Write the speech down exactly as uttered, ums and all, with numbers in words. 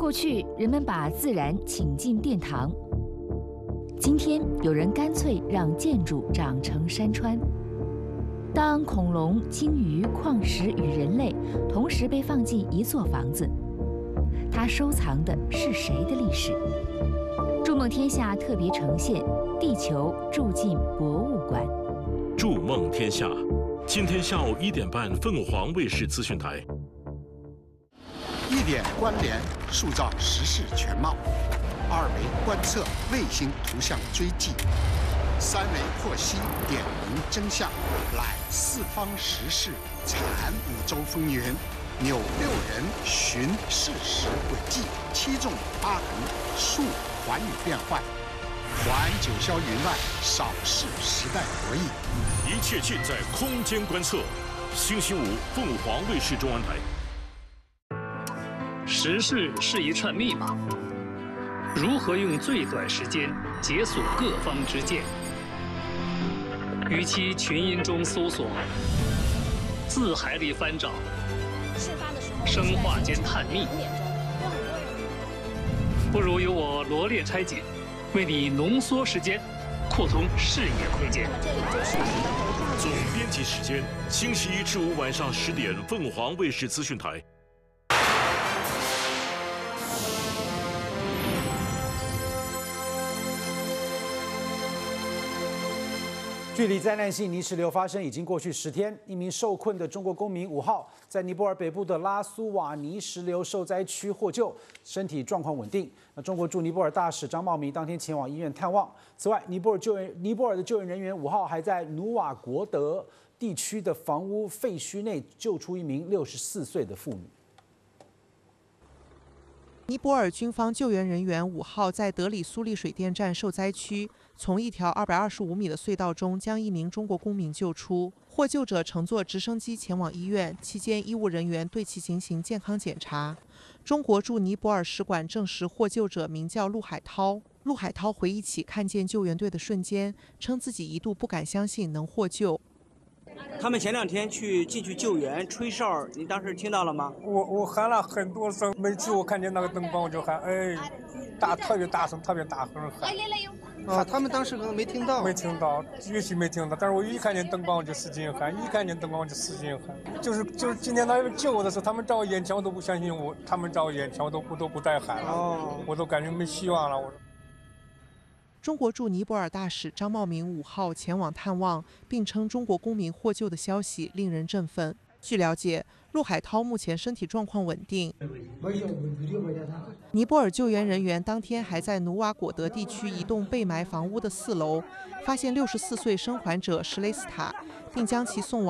过去，人们把自然请进殿堂。今天，有人干脆让建筑长成山川。当恐龙、鲸鱼、矿石与人类同时被放进一座房子，它收藏的是谁的历史？筑梦天下特别呈现《地球住进博物馆》。 筑梦天下，今天下午一点半，凤凰卫视资讯台。 一点关联，塑造时事全貌；二维观测，卫星图像追迹；三维获悉，点明真相。览四方时事，产五洲风云。扭六人，寻事实轨迹。七纵八横，述寰宇变幻。环九霄云外，扫视时代博弈。 一切尽在空间观测。星期五，凤凰卫视中文台。 时事是一串密码，如何用最短时间解锁各方之见？与其群音中搜索，字海里翻找，生化间探秘，不如由我罗列拆解，为你浓缩时间，扩通视野空间。 总编辑时间：星期一至五晚上十点，凤凰卫视资讯台。 距离灾难性泥石流发生已经过去十天，一名受困的中国公民五号在尼泊尔北部的拉苏瓦泥石流受灾区获救，身体状况稳定。那中国驻尼泊尔大使张茂明当天前往医院探望。此外，尼泊尔救援尼泊尔的救援人员五号还在努瓦国德地区的房屋废墟内救出一名六十四岁的妇女。 尼泊尔军方救援人员五号在德里苏利水电站受灾区，从一条二百二十五米的隧道中将一名中国公民救出。获救者乘坐直升机前往医院，期间医务人员对其进行健康检查。中国驻尼泊尔使馆证实获救者名叫陆海涛。陆海涛回忆起看见救援队的瞬间，称自己一度不敢相信能获救。 他们前两天去进去救援吹哨，你当时听到了吗？ 我我喊了很多声，每次我看见那个灯光我就喊，哎，大特别大声，特别大声喊。 啊，他们当时可能没听到， 没听到，也许没听到，但是我一看见灯光我就使劲喊，一看见灯光我就使劲喊。就是就是今天他们救我的时候，他们在我眼前我都不相信我，他们在我眼前我都不都不带喊了，哦，我都感觉没希望了。我。 中国驻尼泊尔大使张茂明五号前往探望，并称中国公民获救的消息令人振奋。据了解，陆海涛目前身体状况稳定。尼泊尔救援人员当天还在努瓦果德地区一栋被埋房屋的四楼，发现六十四岁生还者什雷斯塔，并将其送往